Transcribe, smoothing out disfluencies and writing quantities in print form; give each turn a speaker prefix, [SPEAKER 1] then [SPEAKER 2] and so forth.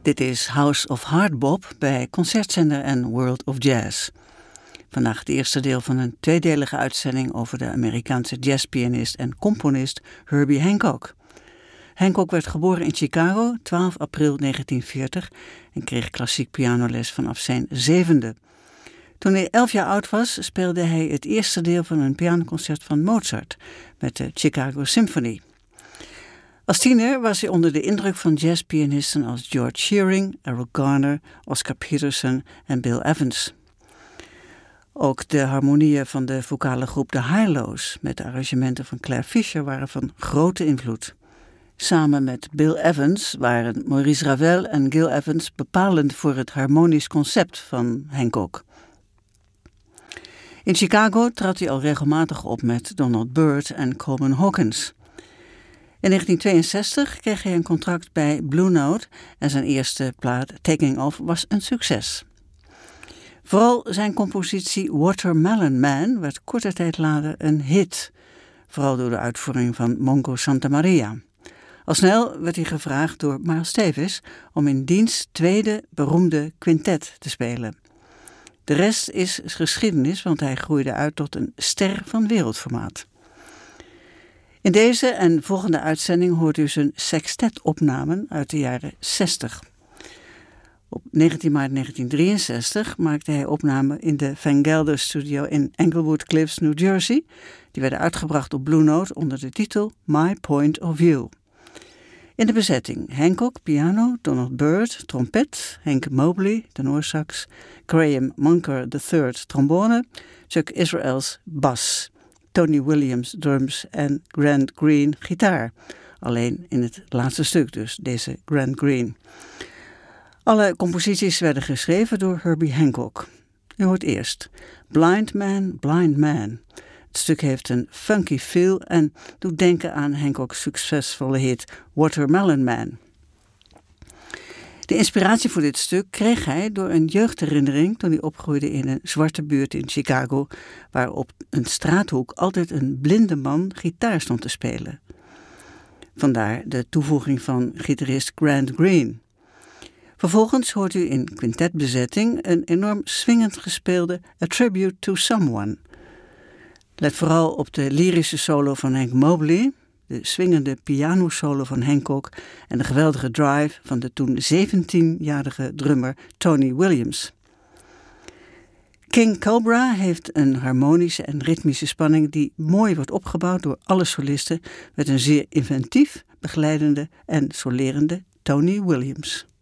[SPEAKER 1] Dit is House of Hardbop bij Concertzender en World of Jazz. Vandaag het eerste deel van een tweedelige uitzending over de Amerikaanse jazzpianist en componist Herbie Hancock. Hancock werd geboren in Chicago, 12 april 1940 en kreeg klassiek pianoles vanaf zijn 7e. Toen hij 11 jaar oud was, speelde hij het eerste deel van een pianoconcert van Mozart met de Chicago Symphony. Als tiener was hij onder de indruk van jazzpianisten als George Shearing, Errol Garner, Oscar Peterson en Bill Evans. Ook de harmonieën van de vocale groep de Hi-Lo's met de arrangementen van Claire Fischer waren van grote invloed. Samen met Bill Evans waren Maurice Ravel en Gil Evans bepalend voor het harmonisch concept van Hancock. In Chicago trad hij al regelmatig op met Donald Byrd en Coleman Hawkins. In 1962 kreeg hij een contract bij Blue Note en zijn eerste plaat Taking Off was een succes. Vooral zijn compositie Watermelon Man werd korte tijd later een hit, vooral door de uitvoering van Mongo Santamaria. Al snel werd hij gevraagd door Miles Davis om in diens tweede beroemde quintet te spelen. De rest is geschiedenis, want hij groeide uit tot een ster van wereldformaat. In deze en volgende uitzending hoort u zijn sextetopnamen uit de jaren 60. Op 19 maart 1963 maakte hij opnamen in de Van Gelder Studio in Englewood Cliffs, New Jersey. Die werden uitgebracht op Blue Note onder de titel My Point of View. In de bezetting Hancock, piano, Donald Byrd, trompet, Hank Mobley, tenorsax, Graham Munker III, trombone, Chuck Israels, bas, Tony Williams, drums en Grant Green, gitaar. Alleen in het laatste stuk dus, deze Grant Green. Alle composities werden geschreven door Herbie Hancock. U hoort eerst Blind Man, Blind Man. Het stuk heeft een funky feel en doet denken aan Hancock's succesvolle hit Watermelon Man. De inspiratie voor dit stuk kreeg hij door een jeugdherinnering toen hij opgroeide in een zwarte buurt in Chicago, waar op een straathoek altijd een blinde man gitaar stond te spelen. Vandaar de toevoeging van gitarist Grant Green. Vervolgens hoort u in quintetbezetting een enorm swingend gespeelde A Tribute to Someone. Let vooral op de lyrische solo van Hank Mobley, de swingende pianosolo van Hancock en de geweldige drive van de toen 17-jarige drummer Tony Williams. King Cobra heeft een harmonische en ritmische spanning die mooi wordt opgebouwd door alle solisten met een zeer inventief, begeleidende en solerende Tony Williams.